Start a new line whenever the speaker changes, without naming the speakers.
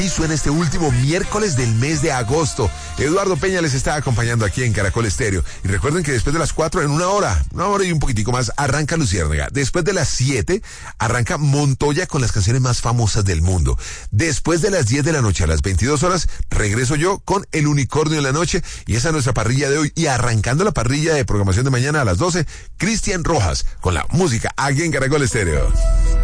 Y suena este último miércoles del mes de agosto. Eduardo Peña les está acompañando aquí en Caracol Estéreo. Y recuerden que después de las 4, en una hora y un poquitico más, arranca Luciérnaga. Después de las 7, arranca Montoya con las canciones más famosas del mundo. Después de las 10 de la noche, a las 22 horas, regreso yo con El Unicornio en la noche. Y esa es nuestra parrilla de hoy. Y arrancando la parrilla de programación de mañana a las 12, Cristian Rojas con la música aquí en Caracol Estéreo.